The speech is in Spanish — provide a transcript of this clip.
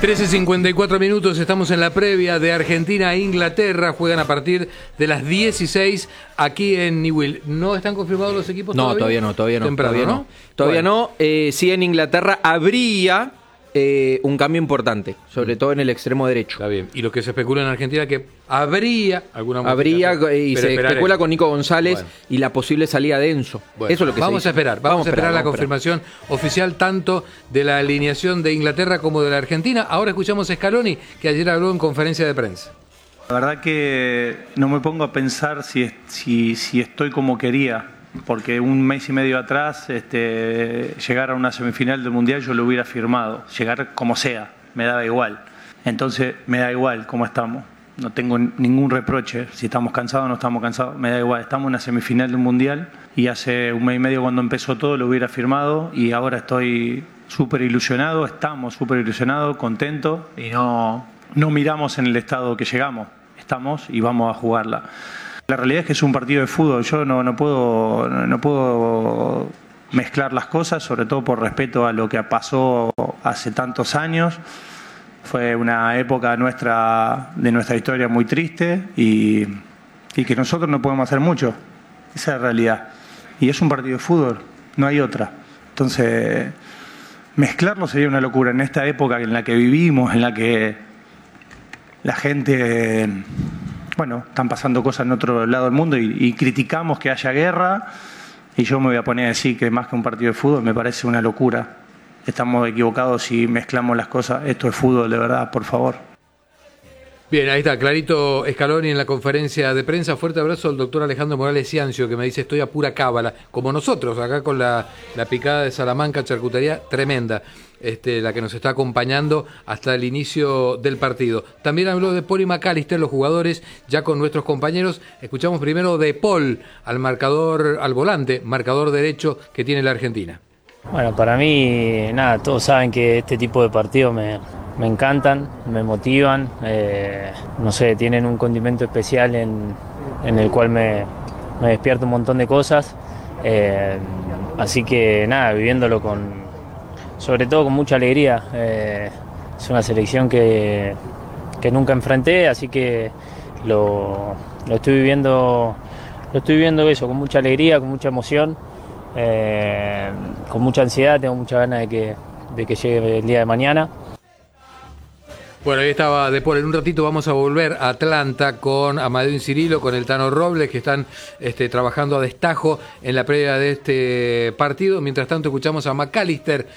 13:54 minutos, estamos en la previa de Argentina e Inglaterra, juegan a partir de las 16 aquí en Newell. ¿No están confirmados los equipos todavía? No, todavía no. Temprano, Todavía ¿no? no. Sí, en Inglaterra habría un cambio importante, sobre todo en el extremo derecho. Está bien. Y lo que se especula en Argentina que habría alguna modificación. Y se especula con Nico González, bueno, y la posible salida de Enzo. Eso es lo que vamos se a dice. esperar. Vamos a esperar la confirmación oficial tanto de la alineación de Inglaterra como de la Argentina. Ahora escuchamos a Scaloni, que ayer habló en conferencia de prensa. La verdad que no me pongo a pensar si estoy como quería, porque un mes y medio atrás llegar a una semifinal del Mundial yo lo hubiera firmado, llegar como sea, me daba igual. Entonces me da igual cómo estamos, no tengo ningún reproche, si estamos cansados o no estamos cansados, me da igual, estamos en una semifinal del Mundial y hace un mes y medio cuando empezó todo lo hubiera firmado y ahora estoy súper ilusionado, estamos súper ilusionados, contentos y no miramos en el estado que llegamos, estamos y vamos a jugarla. La realidad es que es un partido de fútbol, yo no puedo mezclar las cosas, sobre todo por respeto a lo que pasó hace tantos años. Fue una época de nuestra historia muy triste y que nosotros no podemos hacer mucho, esa es la realidad. Y es un partido de fútbol, no hay otra. Entonces, mezclarlo sería una locura en esta época en la que vivimos, en la que la gente... Bueno, están pasando cosas en otro lado del mundo y criticamos que haya guerra y yo me voy a poner a decir que más que un partido de fútbol me parece una locura. Estamos equivocados si mezclamos las cosas. Esto es fútbol de verdad, por favor. Bien, ahí está, clarito Scaloni en la conferencia de prensa. Fuerte abrazo al doctor Alejandro Morales Ciancio, que me dice estoy a pura cábala, como nosotros, acá con la picada de Salamanca, charcutería tremenda, la que nos está acompañando hasta el inicio del partido. También habló de Paul y McAllister, los jugadores, ya con nuestros compañeros. Escuchamos primero de Paul, al volante, marcador derecho que tiene la Argentina. Bueno, para mí, nada, todos saben que este tipo de partidos me encantan, me motivan, no sé, tienen un condimento especial en el cual me despierta un montón de cosas, así que nada, viviéndolo sobre todo con mucha alegría. Es una selección que nunca enfrenté, así que lo estoy viviendo eso, con mucha alegría, con mucha emoción, con mucha ansiedad, tengo mucha ganas de que llegue el día de mañana. Bueno, ahí estaba De Paul. En un ratito vamos a volver a Atlanta con Amadeo Incirilo, con el Tano Robles, que están trabajando a destajo en la previa de este partido. Mientras tanto, escuchamos a McAllister